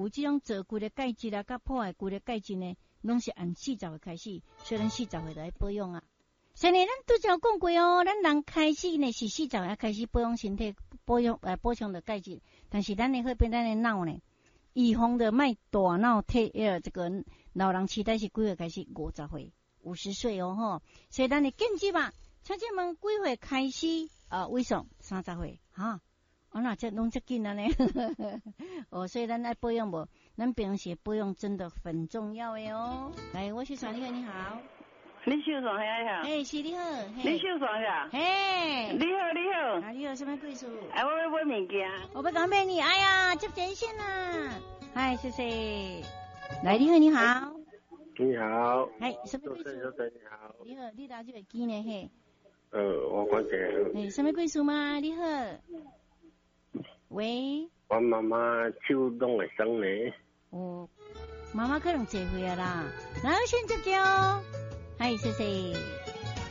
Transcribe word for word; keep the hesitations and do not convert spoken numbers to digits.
有这种做骨的钙质啊，甲破坏骨的钙质呢，拢是按四十岁开始，所以咱四十岁来保养啊。所以呢，咱拄则有讲过哦，咱人开始呢是四十岁开始保养身体，保养呃补充的钙质，但是咱的会变咱的脑呢，预防的卖大脑退呃这个老人痴呆是几岁开始？五十岁、五十岁哦吼，所以咱的建议吧，请姐们几岁开始呃为上三十岁哈？哦，那这拢这紧了呢，哦，所以咱爱保养无，咱平时保养真的很重要的哦。来，我是传你好，你好。 李秀爽呀呀！ 哎，是你好， 李秀爽呀！ 嘿， 你好，你好， 啊，你有什么贵事？ 哎，我要买物件。 我不讲买你，哎呀，接前线啦！嗨，谢谢。来，你好，你好。 你好。 哎，什么贵事？ 早晨，你好。 你好，你打这个机呢？嘿。 呃，我看见。 哎，什么贵事吗？你好。喂。 我妈妈手拢会酸呢。 哦，妈妈可能坐回来啦，然后先接叫。嗨，谢谢。